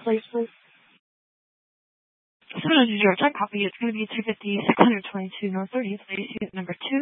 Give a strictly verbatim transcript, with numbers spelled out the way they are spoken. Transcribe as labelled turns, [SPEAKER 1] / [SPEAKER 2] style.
[SPEAKER 1] place, please?
[SPEAKER 2] So to your check copy, it's going to be two fifty, six twenty-two North thirtieth, please, unit number